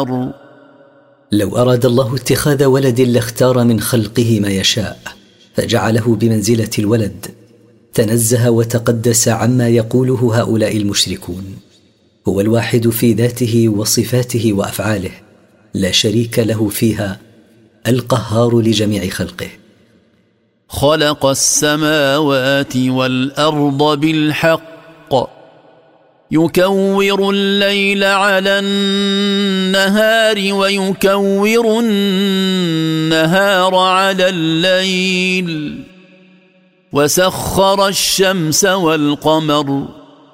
والقمر. لو أراد الله اتخاذ ولد لاختار من خلقه ما يشاء فجعله بمنزلة الولد، تنزه وتقدس عما يقوله هؤلاء المشركون. هو الواحد في ذاته وصفاته وأفعاله، لا شريك له فيها، القهار لجميع خلقه. خلق السماوات والأرض بالحق يكور الليل على النهار ويكور النهار على الليل وسخر الشمس والقمر